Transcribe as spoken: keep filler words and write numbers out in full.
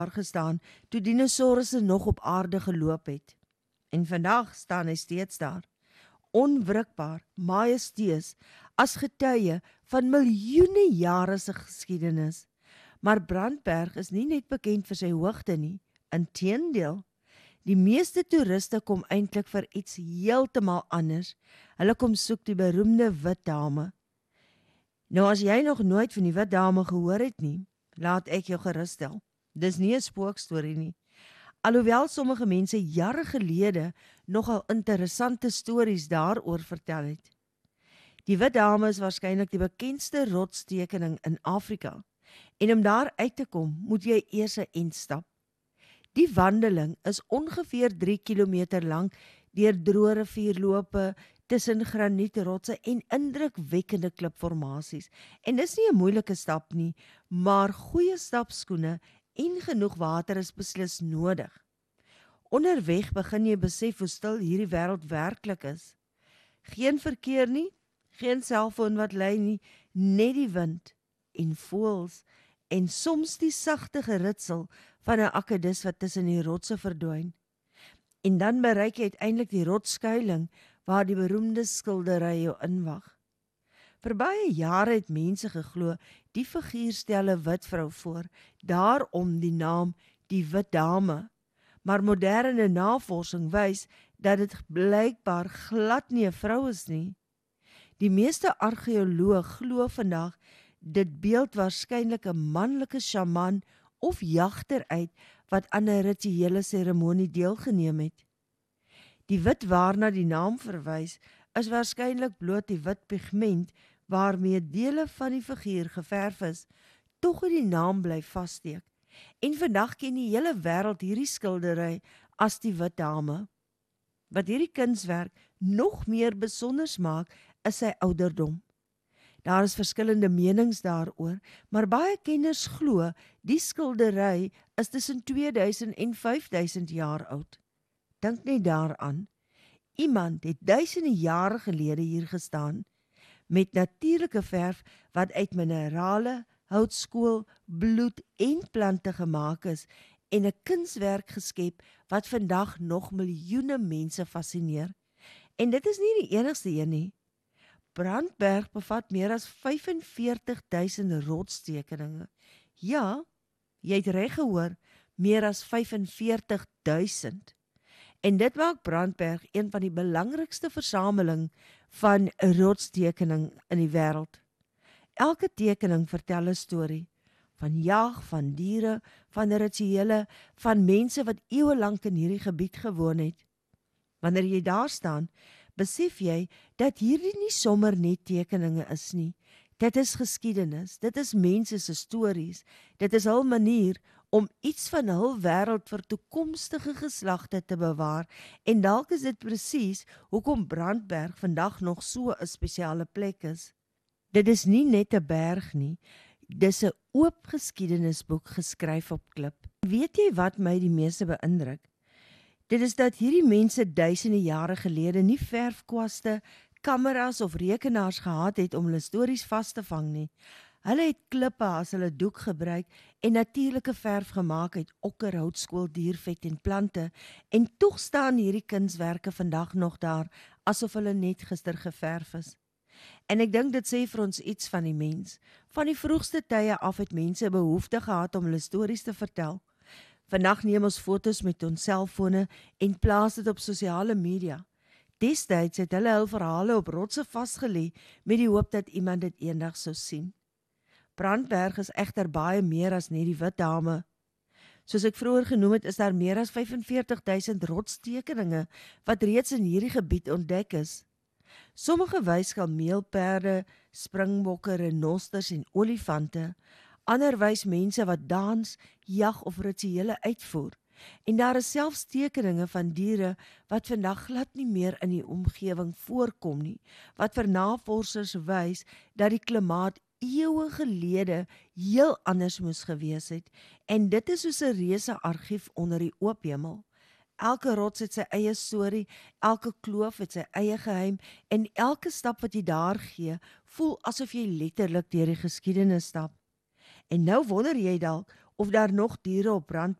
daar gestaan toe dinosourusse nog op aarde geloop het. En vandag staan hy steeds daar, onwrikbaar, majesteus, as getuie van miljoene jare se geskiedenis. Maar Brandberg is nie net bekend vir sy hoogte nie, inteendeel. Die meeste toeriste kom eintlik vir iets heeltemal anders. Hulle kom soek die beroemde Wit Dame. Nou as jy nog nooit van die Wit Dame gehoor het nie, laat ek jou geruststel. Dis nie 'n spookstorie nie. Alhoewel sommige mense jare gelede nogal interessante stories daaroor vertel het. Die Wit Dame is waarskynlik die bekendste rotstekening in Afrika. En om daar uit te kom, moet jy eers 'n end stap. Die wandeling is ongeveer drie kilometer lank deur droë rivierlope tussen granietrotse en indrukwekkende klipformasies. En dis nie 'n moeilike stap nie, maar goeie stapskoene en genoeg water is beslis nodig. Onderweg begin jy besef hoe stil hierdie wêreld werklik is. Geen verkeer nie, geen selfoon wat lui nie, net die wind en voëls en soms die sagte geritsel van 'n akedus wat tussen die rotse verdwyn. En dan bereik jy uiteindelik die rotsskuiling waar die beroemde skildery jou inwag. Vir baie jare het mense geglo die figuur stel 'n wit vrou voor, daarom die naam die Wit Dame. Maar moderne navorsing wys dat dit blykbaar glad nie 'n vrou is nie. Die meeste argeoloë glo vandag dit beeld waarskynlik 'n manlike sjaman of jagter uit wat aan 'n rituele seremonie deelgeneem het. Die wit waarna die naam verwys is waarskynlik bloot die wit pigment waarmee dele van die figuur geverf is, tog het die naam bly vassteek. En vandag ken die hele wêreld hierdie skildery as die Wit Dame. Wat hierdie kunswerk nog meer besonders maak, is sy ouderdom. Daar is verskillende menings daaroor, maar baie kenners glo die skildery is tussen tweeduisend en vyfduisend jaar oud. Dink net daaraan. Iemand het duisende jare gelede hier gestaan, met natuurlike verf wat uit minerale, houtskool, bloed en plante gemaak is, en 'n kunswerk geskep wat vandag nog miljoene mense fascineer. En dit is nie die enigste een nie. Brandberg bevat meer as vyfenveertig duisend rotstekeninge. Ja, jy het reg gehoor, meer as vyfenveertig duisend. En dit maak Brandberg een van die belangrikste versameling van rotstekening in die wêreld. Elke tekening vertel 'n storie, van jag, van diere, van rituele, van mense wat eeue lank in hierdie gebied gewoon het. Wanneer jy daar staan, besef jy dat hierdie nie sommer net tekeninge is nie. Dit is geskiedenis, dit is mense se stories, dit is hul manier om iets van hul wêreld vir toekomstige geslagte te bewaar, en dalk is dit presies hoekom Brandberg vandag nog so 'n spesiale plek is. Dit is nie net 'n berg nie, dis 'n oop geskiedenisboek geskryf op klip. Weet jy wat my die meeste beïndruk? Dit is dat hierdie mense duisende jare gelede nie verfkwaste, kameras of rekenaars gehad het om hulle stories vas te vang nie. Hulle het klippe as hulle doek gebruik en natuurlike verf gemaak uit okker, houtskool, diervet en plante, en tog staan hierdie kunswerke vandag nog daar, asof hulle net gister geverf is. En ek dink dit sê vir ons iets van die mens. Van die vroegste tye af het mense behoefte gehad om hulle stories te vertel. Vandag neem ons foto's met ons selfone en plaas dit op sosiale media. Destyds het hulle hul verhale op rotse vasgelê met die hoop dat iemand dit eendag sou sien. Brandberg is egter baie meer as net die Wit Dame. Soos ek vroeër genoem het, is daar meer as vyfenveertig duisend rotstekeninge wat reeds in hierdie gebied ontdek is. Sommige wys kameelperde, springbokke, renosters en olifante. Ander wys mense wat dans, jag of rituele uitvoer. En daar is selfs tekeninge van diere wat vandag glad nie meer in die omgewing voorkom nie, wat vir navorsers wys dat die klimaat eeue gelede heel anders moes gewees het, en dit is soos 'n reuse argief onder die oop hemel. Elke rots het sy eie storie, elke kloof het sy eie geheim, en elke stap wat jy daar gee, voel asof jy letterlik deur die geskiedenis stap. En nou wonder jy dalk of daar nog diere op brand